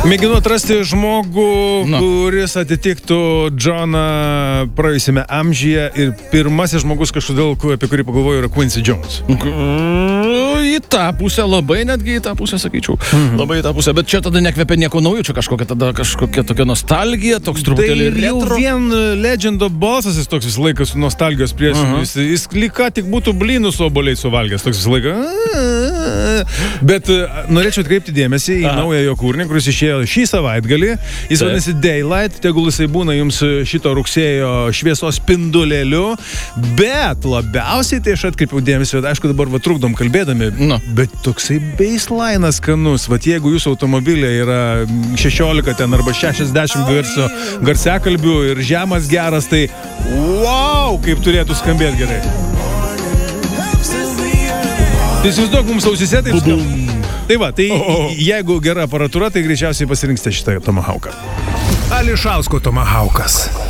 Mėginu atrasti žmogų, kuris atitiktų Džoną praėjusiame amžiuje ir pirmasis žmogus kažkodėl, apie kurį pagalvoju, yra Quincy Jones. Į tą pusę, labai netgi į tą pusę, sakyčiau. Labai į tą pusę, bet čia tada nekvepia nieko naujo, čia kažkokia tokia nostalgija, toks truputėlį retro. Tai jau vien Legendo balsas, jis toks visą laiką su nostalgijos priesiniu. Jis lyg tik būtų blynų su obuoliais suvalgęs, toks visą laiką. Bet norėčiau atkreipti dėmesį į naują jo kūrinį, kuris išėjo šį savaitgalį. Jis vadinasi Daylight, tegul jisai būna jums šito rugsėjo šviesos spindulėliu. Bet labiausiai tai aš atkreipiau dėmesį, aišku dabar trukdom kalbėdami, bet toksai baseline'as skanus. Vat jeigu jūsų automobilė yra 16 ten arba 60 garsiakalbių ir žemas geras, tai wow, kaip turėtų skambėti gerai. Tai įsivaizduok mums ausyse, taip skamba. Tai va, tai jeigu gera aparatūra, tai greičiausiai pasirinksite šitą Tomahawką. Ališausko Tomahawkas.